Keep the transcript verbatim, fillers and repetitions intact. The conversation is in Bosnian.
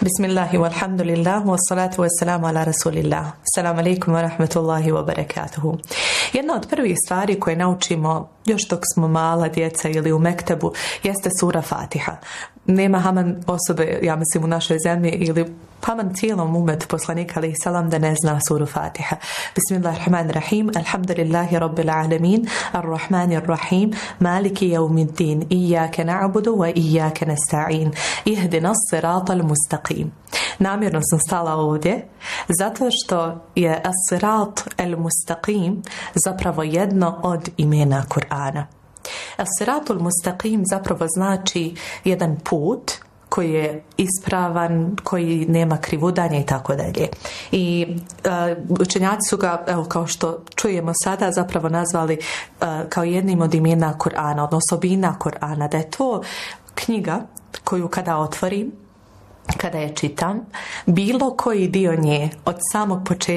Bismillahi walhamdulillah wa salatu wa salamu ala rasulillah. Assalamu alaikum wa rahmatullahi wa barakatuhu. Jedna od prvih stvari koje naučimo još dok smo mala djeca ili u mektebu jeste sura Fatiha. Nema haman osobe, ja mislim, u našoj zemlji ili haman cijelom umetu poslanika alejhi selam da ne zna suru Fatiha. Bismillahirrahmanirrahim. Alhamdulillahi rabbil alamin. Arrahmanirrahim. Maliki yawmiddin. Iyyaka na'budu wa iyyaka nasta'in. Ihdinas siratal mustaqim. Namjerno sam stala ovdje zato što je as-sirat al-mustaqim zapravo jedno od imena Kur'ana. As-siratul mustaqim zapravo znači jedan put koji je ispravan, koji nema krivudanja i tako dalje. I uh, učenjaci su ga, evo, kao što čujemo sada, zapravo nazvali uh, kao jednim od imena Kur'ana, odnosno osobina Kur'ana, da je to knjiga koju kada otvorim, kada je čitam, bilo koji dio nje od samog početka